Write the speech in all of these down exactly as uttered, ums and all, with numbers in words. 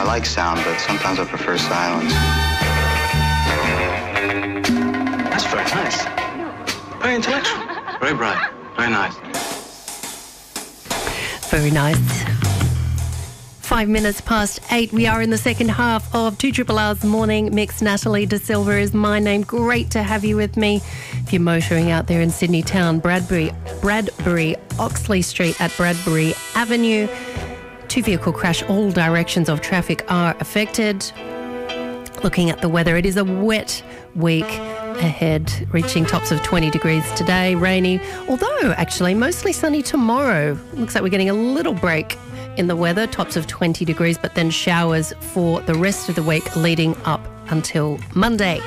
I like sound, but sometimes I prefer silence. That's very nice. Very intellectual. Very bright. Very nice. Very nice. Five minutes past eight. We are in the second half of two Triple R's Morning Mix. Natalie De Silva is my name. Great to have you with me. If you're motoring out there in Sydney town, Bradbury, Bradbury, Oxley Street at Bradbury Avenue. Two-vehicle crash. All directions of traffic are affected. Looking at the weather, it is a wet week ahead, reaching tops of twenty degrees today, rainy, although actually mostly sunny tomorrow. Looks like we're getting a little break in the weather, tops of twenty degrees, but then showers for the rest of the week leading up until Monday.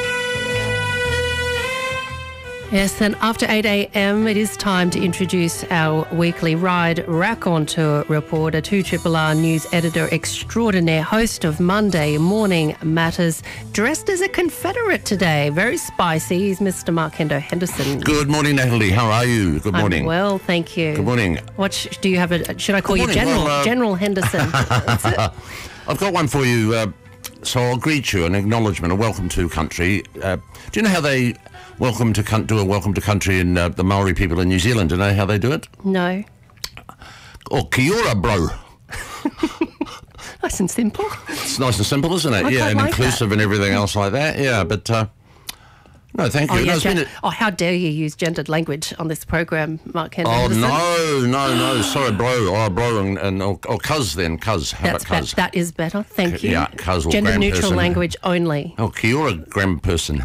Yes, and after eight a m, it is time to introduce our weekly Ride Raconteur reporter, two Triple R News editor extraordinaire, host of Monday Morning Matters, dressed as a Confederate today. Very spicy. He's Mister Mark Hendo Henderson. Good morning, Natalie. How are you? Good morning. I'm well, thank you. Good morning. What sh- do you have? A, should I call Good you morning. General Well, uh, General Henderson? That's it. I've got one for you. Uh, so I'll greet you, an acknowledgement, a welcome to country. Uh, do you know how they welcome to con- do a welcome to country in uh, the Maori people in New Zealand? Do you know how they do it? No. Oh, kia ora, bro. Nice and simple. It's nice and simple, isn't it? I yeah, quite and like inclusive that. and everything else like that. Yeah, but uh, no, thank you. Oh, No, yeah, it's been gen- a- oh, how dare you use gendered language on this program, Mark Hendo Oh, Henderson? no, no, no. Sorry, bro. Oh, bro, and, and or, or cuz then, cuz. How That's about cuz? be- that is better. Thank you. Yeah, cuz or Gender neutral grandperson. language only. Oh, kia ora, grand person.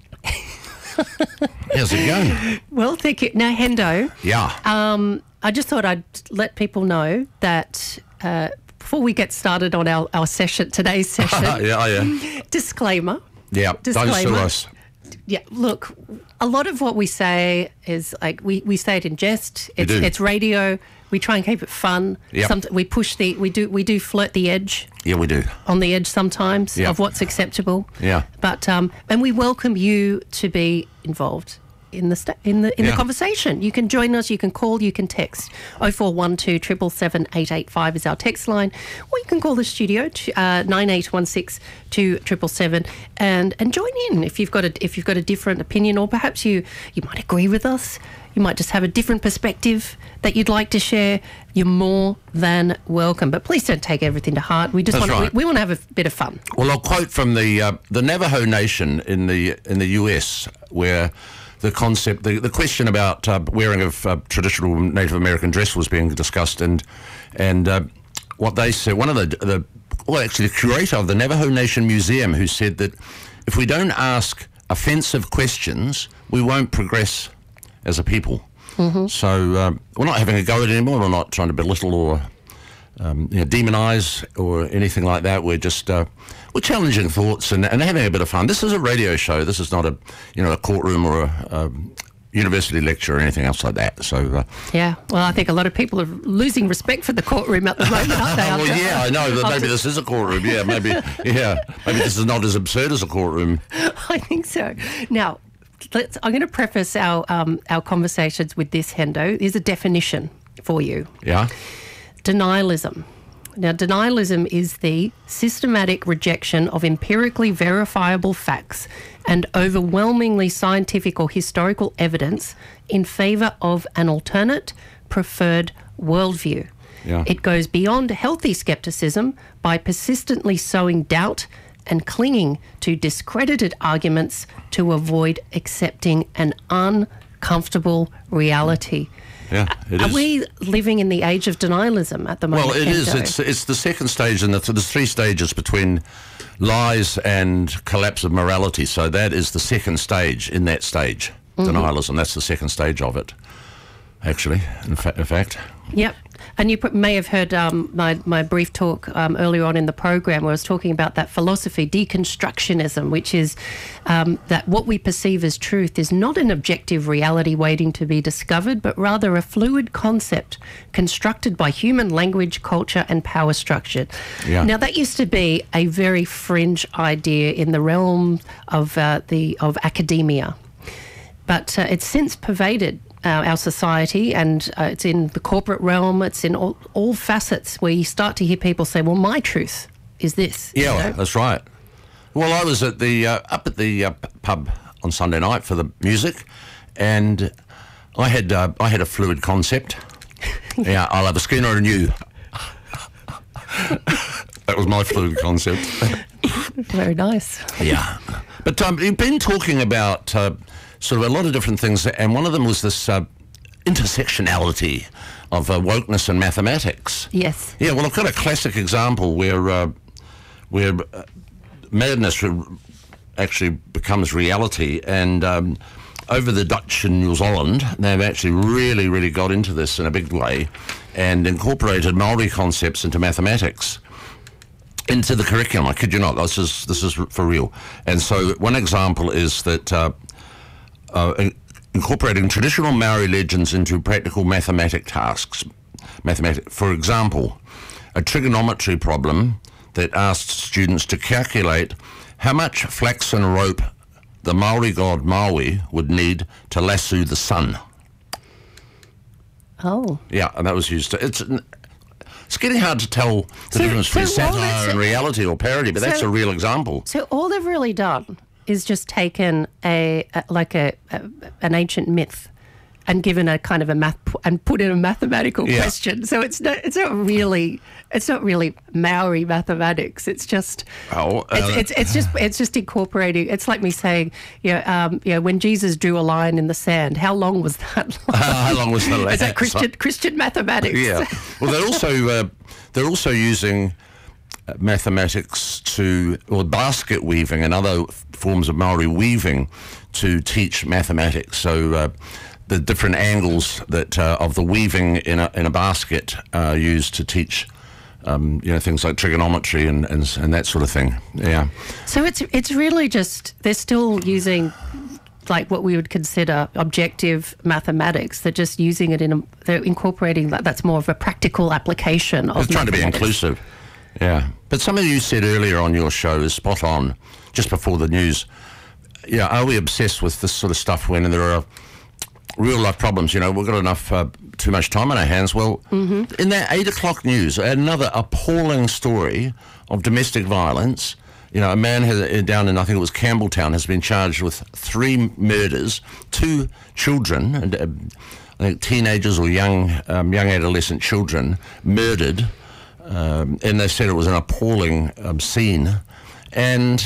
How's it going? Well, thank you. Now, Hendo, Yeah. um, I just thought I'd let people know that uh, before we get started on our, our session, today's session, yeah, oh, yeah. disclaimer. Yeah, don't sue Disclaimer. us. Yeah, look, a lot of what we say is like we, we say it in jest. It's do. it's radio. We try and keep it fun. Yep. Some, we push the we do we do flirt the edge. Yeah, we do. On the edge sometimes Yep. of what's acceptable. Yeah. But um, and we welcome you to be involved in the sta- in the in Yeah. the conversation. You can join us. You can call. You can text. Oh four one two triple seven eight eight five is our text line, or you can call the studio to uh, nine eight one six two triple seven and and join in if you've got a if you've got a different opinion, or perhaps you you might agree with us. You might just have a different perspective that you'd like to share. You're more than welcome. But please don't take everything to heart. We just That's want right. we, we want to have a bit of fun. Well, I'll quote from the uh, the Navajo Nation in the in the U S, where the concept, the, the question about uh, wearing of uh, traditional Native American dress was being discussed, and and uh, what they said, one of the the well, actually the curator of the Navajo Nation Museum, who said that if we don't ask offensive questions, we won't progress as a people. Mm-hmm. So um, we're not having a go at it anymore. We're not trying to belittle or um, you know, demonise or anything like that. We're just uh, we're challenging thoughts and, and having a bit of fun. This is a radio show. This is not a you know a courtroom or a, a university lecture or anything else like that. So uh, Yeah, well, I think a lot of people are losing respect for the courtroom at the moment, aren't they? well, After- yeah, I know that maybe after- this is a courtroom. Yeah, maybe yeah, maybe this is not as absurd as a courtroom. I think so. Now, let's, I'm going to preface our um, our conversations with this, Hendo. Here's a definition for you. Yeah. Denialism. Now, denialism is the systematic rejection of empirically verifiable facts and overwhelmingly scientific or historical evidence in favour of an alternate, preferred worldview. Yeah. It goes beyond healthy scepticism by persistently sowing doubt and clinging to discredited arguments to avoid accepting an uncomfortable reality. Yeah, it Are is. we living in the age of denialism at the moment? Well, it is. Hendo? It's it's the second stage, and the, there's three stages between lies and collapse of morality. So that is the second stage in that stage, Mm-hmm. denialism. That's the second stage of it, actually, in, fa- in fact. Yep. And you put- may have heard um, my, my brief talk um, earlier on in the program where I was talking about that philosophy, deconstructionism, which is um, that what we perceive as truth is not an objective reality waiting to be discovered, but rather a fluid concept constructed by human language, culture and power structure. Yeah. Now, that used to be a very fringe idea in the realm of, uh, the, of academia. But uh, it's since pervaded uh, our society, and uh, it's in the corporate realm, it's in all, all facets where you start to hear people say, well, my truth is this. Yeah, you well, know? that's right. Well, I was at the uh, up at the uh, pub on Sunday night for the music, and I had uh, I had a fluid concept. Yeah, I'll have a Skinner and you. That was my fluid concept. Very nice. Yeah. But um, you've been talking about uh, sort of a lot of different things, and one of them was this uh, intersectionality of uh, wokeness and mathematics. Yes. Yeah, well, I've got a classic example where uh, where uh, madness re- actually becomes reality, and um, over the Dutch in New Zealand, they've actually really, really got into this in a big way and incorporated Maori concepts into mathematics, into the curriculum. I kid you not, this is this is for real. And so one example is that uh, uh, in- incorporating traditional Maori legends into practical mathematic tasks. Mathematic, for example, a trigonometry problem that asked students to calculate how much flaxen rope the Maori god Maui would need to lasso the sun. Oh. Yeah, and that was used to... It's it's getting hard to tell the So- difference between so all satire that's- and reality or parody, but that's so- a real example. So all they've really done is just taken a, a like a, a an ancient myth and given a kind of a math and put in a mathematical Yeah. question. So it's not it's not really it's not really Maori mathematics. It's just Oh, uh, it's, it's it's just it's just incorporating. It's like me saying, you know, um, you know, when Jesus drew a line in the sand, how long was that line? How long was the Is line? that Christian Christian mathematics? Yeah. Well, they're also uh, they're also using uh, mathematics to, or basket weaving and other f- forms of Maori weaving to teach mathematics. So uh, the different angles that uh, of the weaving in a in a basket are used to teach. Um, you know, things like trigonometry and, and and that sort of thing. Yeah. So it's it's really just they're still using like what we would consider objective mathematics. They're just using it in a, they're incorporating that. That's more of a practical application of It's trying to be mathematics. inclusive. Yeah. But something you said earlier on your show is spot on, just before the news. Yeah, are we obsessed with this sort of stuff when there are real life problems? You know, we've got enough, uh, too much time on our hands. Well, Mm-hmm. in that eight o'clock news, another appalling story of domestic violence. You know, a man has, uh, down in, I think it was Campbelltown, has been charged with three murders, two children, and uh, I think teenagers or young um, young adolescent children murdered. Um, and they said it was an appalling um, scene. And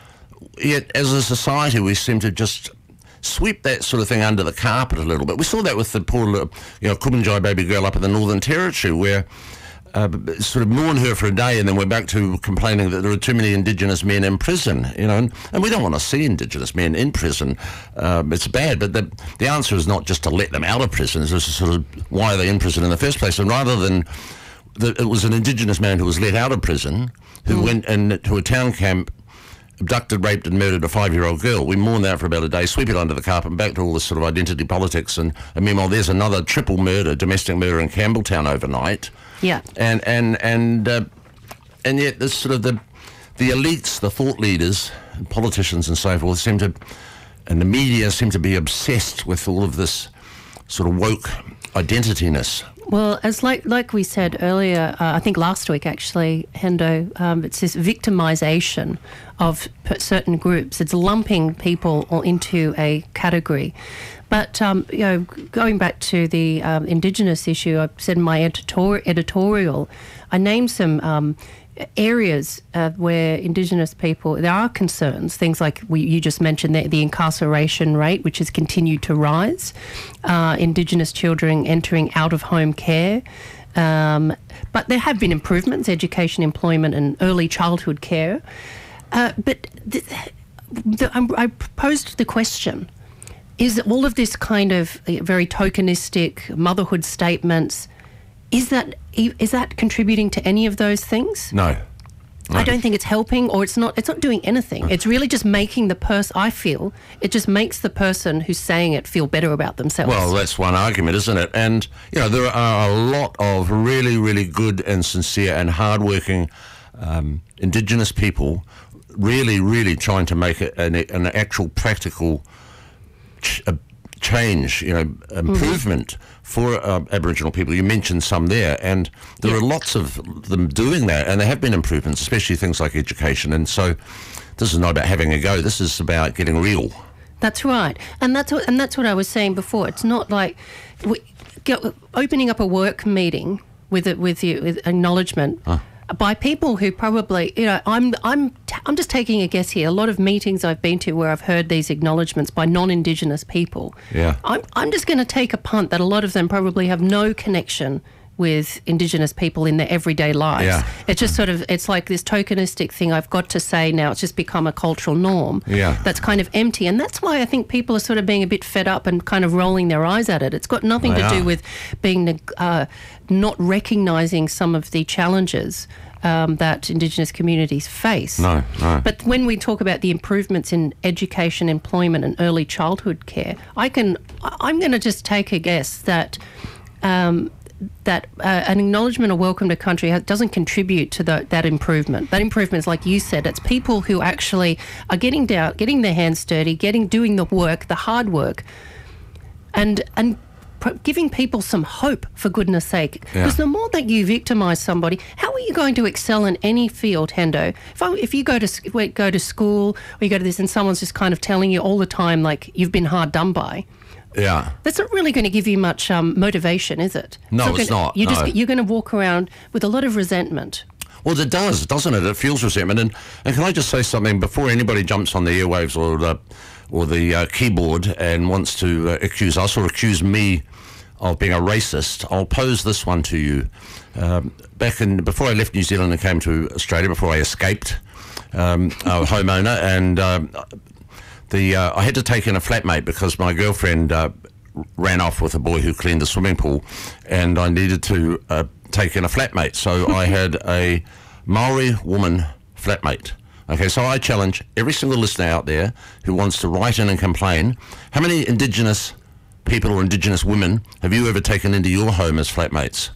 yet, as a society, we seem to just sweep that sort of thing under the carpet a little bit. We saw that with the poor, little, you know, Kumanjai baby girl up in the Northern Territory, where uh, sort of mourn her for a day, and then we're back to complaining that there are too many Indigenous men in prison. You know, and, and we don't want to see Indigenous men in prison. Um, it's bad, but the the answer is not just to let them out of prison. It's just sort of why are they in prison in the first place, and rather than the, it was an Indigenous man who was let out of prison, who mm. went in to a town camp, abducted, raped and murdered a five-year-old girl. We mourn that for about a day, sweep it under the carpet, and back to all this sort of identity politics. And, and meanwhile, there's another triple murder, domestic murder in Campbelltown overnight. Yeah. And and and uh, and yet this sort of the the elites, the thought leaders, and politicians and so forth seem to, and the media seem to be obsessed with all of this sort of woke identityness. Well, as like like we said earlier, uh, I think last week actually, Hendo, um, it's this victimisation of p- certain groups. It's lumping people all into a category. But, um, you know, going back to the um, Indigenous issue, I said in my editor- editorial, I named some um, areas uh, where Indigenous people, there are concerns, things like we, you just mentioned, the, the incarceration rate, which has continued to rise, uh, Indigenous children entering out-of-home care. Um, but there have been improvements, education, employment and early childhood care. Uh, but the, the, I, I posed the question, is all of this kind of very tokenistic motherhood statements, is that is that contributing to any of those things? No. No. I don't think it's helping, or it's not. It's not doing anything. It's really just making the person. I feel it just makes the person who's saying it feel better about themselves. Well, that's one argument, isn't it? And you know, there are a lot of really, really good and sincere and hardworking um, Indigenous people, really, really trying to make it an, an actual practical ch- a change, you know, improvement mm-hmm. for uh, Aboriginal people. You mentioned some there, and there yeah. are lots of them doing that, and there have been improvements, especially things like education. And so this is not about having a go. This is about getting real. That's right, and that's what, and that's what I was saying before. It's not like we, get, opening up a work meeting with it with you with acknowledgement. Huh. By people who probably, you know, I'm I'm I'm just taking a guess here. A lot of meetings I've been to where I've heard these acknowledgements by non-Indigenous people. Yeah. I'm I'm just going to take a punt that a lot of them probably have no connection with Indigenous people in their everyday lives. Yeah. It's just sort of, it's like this tokenistic thing I've got to say now. It's just become a cultural norm. Yeah. That's kind of empty. And that's why I think people are sort of being a bit fed up and kind of rolling their eyes at it. It's got nothing They to are. do with being uh, not recognising some of the challenges um, that Indigenous communities face. No, no. But when we talk about the improvements in education, employment and early childhood care, I can, I'm going to just take a guess that um, that uh, an acknowledgement or welcome to country has, doesn't contribute to the, that improvement. That improvement is, like you said, it's people who actually are getting down, getting their hands dirty, getting doing the work, the hard work, and and pr- giving people some hope, for goodness sake. Because Yeah. the more that you victimise somebody, how are you going to excel in any field, Hendo? If, I, if you go to s- wait, go to school or you go to this and someone's just kind of telling you all the time, like, you've been hard done by, Yeah. that's not really going to give you much um, motivation, is it? No, it's it's gonna, not, You're, no. just, you're going to walk around with a lot of resentment. Well, it does, doesn't it? It feels resentment. And, and can I just say something before anybody jumps on the airwaves or the, or the uh, keyboard and wants to uh, accuse us or accuse me of being a racist? I'll pose this one to you. Um, back in before I left New Zealand and came to Australia, before I escaped, um, a homeowner, and um, the uh, I had to take in a flatmate because my girlfriend uh, ran off with a boy who cleaned the swimming pool, and I needed to uh, take in a flatmate. So I had a Maori woman flatmate. Okay, so I challenge every single listener out there who wants to write in and complain. How many Indigenous people or Indigenous women have you ever taken into your home as flatmates?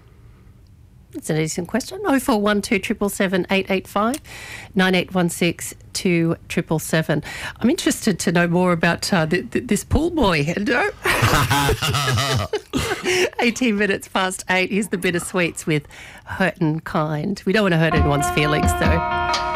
It's an decent question. oh four one two seven seven eight eight five, nine eight one six two seven seven seven. I'm interested to know more about uh, th- th- this pool boy, Hendo. eighteen minutes past eight. Here's the bittersweets with Hurt and Kind. We don't want to hurt anyone's feelings, though.